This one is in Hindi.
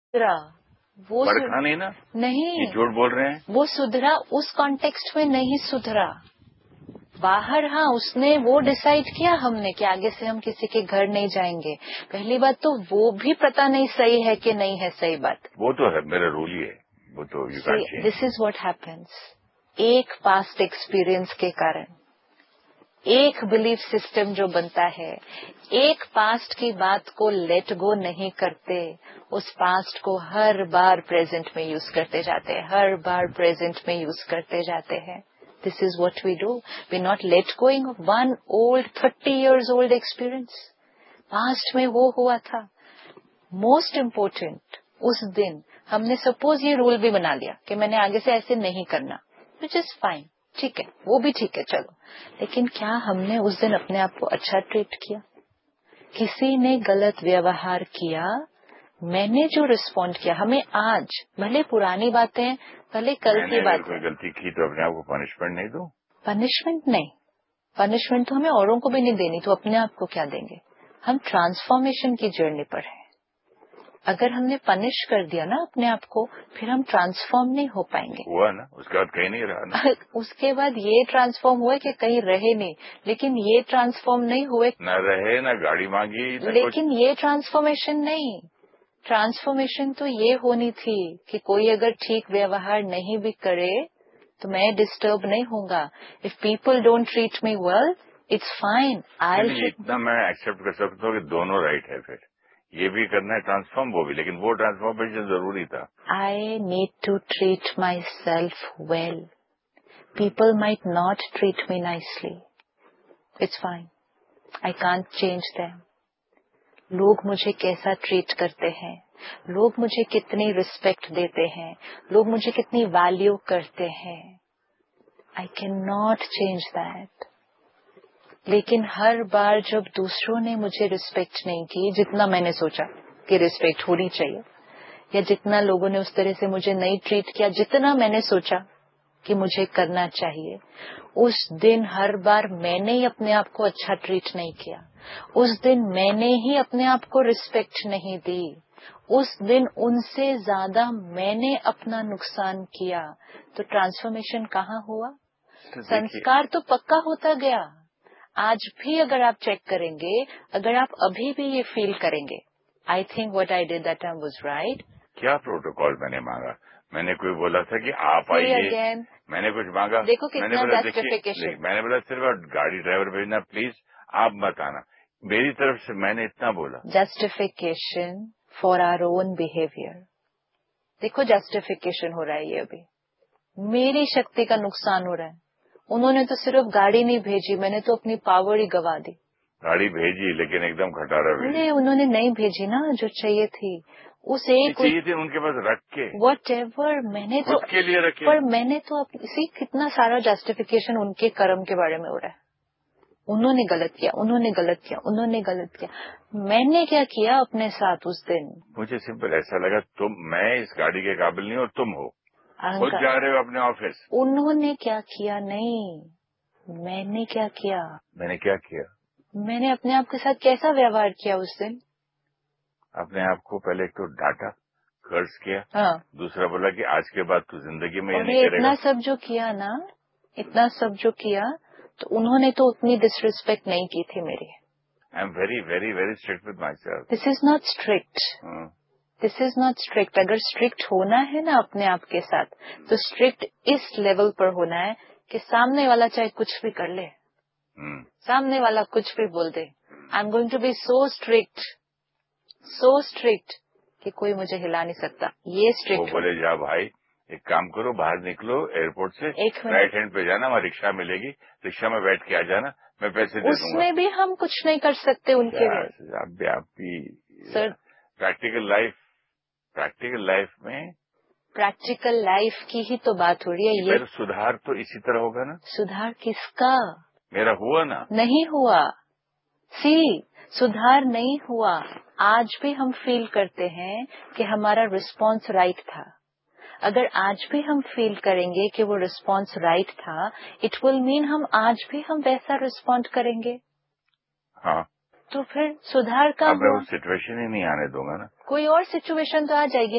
सुधरा, वो परखा नहीं ना, नहीं, ये झूठ बोल रहे हैं। वो सुधरा उस कॉन्टेक्स्ट में नहीं सुधरा। बाहर हाँ उसने वो डिसाइड किया हमने कि आगे से हम किसी के घर नहीं जाएंगे। पहली बात तो वो भी पता नहीं सही है कि नहीं है सही बात। वो तो है, मेरा रूल ही है, वो तो you can't change. This is what happens. एक पास्ट एक्सपीरियंस के कारण, एक बिलीफ सिस्टम जो बनता है, एक पास्ट की बात को लेट गो नहीं करते, उस पास्ट को हर बार प्रेजेंट में यूज करते जाते हैं, हर बार प्रेजेंट में यूज करते जाते हैं। This is what we do. We're not let going of one old 30 years old experience. Past में वो हुआ था। Most important, उस दिन हमने सपोज ये रूल भी बना लिया कि मैंने आगे से ऐसे नहीं करना, which is fine, ठीक है, वो भी ठीक है, चलो। लेकिन क्या हमने उस दिन अपने आप को अच्छा ट्रीट किया? किसी ने गलत व्यवहार किया, मैंने जो रिस्पॉन्ड किया, हमें आज भले पुरानी बातें, भले कल की बात, कोई गलती की तो अपने आप को पनिशमेंट नहीं दो। पनिशमेंट नहीं, पनिशमेंट तो हमें औरों को भी नहीं देनी, तो अपने आप को क्या देंगे? हम ट्रांसफॉर्मेशन की जर्नी पर हैं। अगर हमने पनिश कर दिया ना अपने आप को, फिर हम ट्रांसफॉर्म नहीं हो पाएंगे। हुआ ना, उसके बाद कहीं नहीं रहा ना। उसके बाद ये ट्रांसफॉर्म हुए कि कहीं रहे नहीं, लेकिन ये ट्रांसफॉर्म नहीं हुए, न रहे, न गाड़ी मांगी, लेकिन ये ट्रांसफॉर्मेशन नहीं। ट्रांसफॉर्मेशन तो ये होनी थी कि कोई अगर ठीक व्यवहार नहीं भी करे तो मैं डिस्टर्ब नहीं होऊंगा। If people don't treat me well, it's fine, आई इतना मैं एक्सेप्ट कर सकता हूँ कि दोनों राइट है, फिर ये भी करना है ट्रांसफॉर्म, वो भी, लेकिन वो ट्रांसफॉर्मेशन जरूरी था। I need to treat my self well. People might not treat me nicely, it's fine, I can't change them. लोग मुझे कैसा ट्रीट करते हैं, लोग मुझे कितनी रिस्पेक्ट देते हैं, लोग मुझे कितनी वैल्यू करते हैं, I can not change that. लेकिन हर बार जब दूसरों ने मुझे रिस्पेक्ट नहीं की जितना मैंने सोचा कि रिस्पेक्ट होनी चाहिए, या जितना लोगों ने उस तरह से मुझे नहीं ट्रीट किया जितना मैंने सोचा कि मुझे करना चाहिए, उस दिन हर बार मैंने ही अपने आप को अच्छा ट्रीट नहीं किया, उस दिन मैंने ही अपने आप को रिस्पेक्ट नहीं दी, उस दिन उनसे ज्यादा मैंने अपना नुकसान किया, तो ट्रांसफॉर्मेशन कहाँ हुआ? संस्कार तो पक्का होता गया। आज भी अगर आप चेक करेंगे, अगर आप अभी भी ये फील करेंगे, I think what I did that time was right. क्या प्रोटोकॉल मैंने मांगा? मैंने कोई बोला था कि आप आइए, मैंने कुछ मांगा? देखो कितना जस्टिफिकेशन। मैंने बोला सिर्फ गाड़ी ड्राइवर भेजना प्लीज, आप मत आना, मेरी तरफ से मैंने इतना बोला। Justification for our own behaviour. देखो जस्टिफिकेशन हो रहा है, ये अभी मेरी शक्ति का नुकसान हो रहा है। उन्होंने तो सिर्फ गाड़ी नहीं भेजी, मैंने तो अपनी पावर ही गवा दी। गाड़ी भेजी लेकिन एकदम खटारा भेजी। नहीं, उन्होंने नहीं भेजी ना जो चाहिए थी, उस एक चाहिए थी उनके पास रख के, व्हाटएवर, मैंने तो के लिए रखे, पर मैंने तो इसी कितना सारा जस्टिफिकेशन उनके कर्म के बारे में हो रहा है। उन्होंने गलत किया, उन्होंने गलत किया, उन्होंने गलत किया। मैंने क्या किया अपने साथ उस दिन? मुझे सिंपल ऐसा लगा, मैं इस गाड़ी के काबिल नहीं और तुम हो, खुद जा रहे हो अपने ऑफिस। उन्होंने क्या किया? नहीं, मैंने क्या किया? मैंने क्या किया? मैंने अपने आप के साथ कैसा व्यवहार किया उस दिन? अपने आप को पहले एक तो डांटा, कर्ज किया, हाँ, दूसरा बोला कि आज के बाद तू जिंदगी में ये नहीं करेगा। इतना सब जो किया ना, इतना सब जो किया, तो उन्होंने तो उतनी डिसरिस्पेक्ट नहीं की थी मेरी। I am very very very strict with my self. This is not strict, this is not strict. अगर स्ट्रिक्ट होना है ना अपने आप के साथ, तो स्ट्रिक्ट इस लेवल पर होना है कि सामने वाला चाहे कुछ भी कर ले, सामने वाला कुछ भी बोल दे, I am going to be so strict कि कोई मुझे हिला नहीं सकता। ये स्ट्रिक्ट। वो बोले जा भाई, एक काम करो, बाहर निकलो एयरपोर्ट से, राइट हैंड पे जाना, वहाँ रिक्शा मिलेगी, रिक्शा में बैठ के आ जाना, मैं पैसे दे दूंगा। उसमें भी हम कुछ नहीं कर सकते उनके लिए। आप भी सर, प्रैक्टिकल लाइफ की ही तो बात हो रही है। ये सुधार तो इसी तरह होगा ना। सुधार किसका? मेरा हुआ ना? नहीं हुआ। सुधार नहीं हुआ। आज भी हम फील करते हैं कि हमारा रिस्पॉन्स राइट था। अगर आज भी हम फील करेंगे कि वो रिस्पॉन्स राइट था, इट विल मीन हम आज भी हम वैसा रिस्पॉन्ड करेंगे। हाँ, तो फिर सुधार का हुआ। मैं वो सिचुएशन ही नहीं आने दूंगा ना। कोई और सिचुएशन तो आ जाएगी।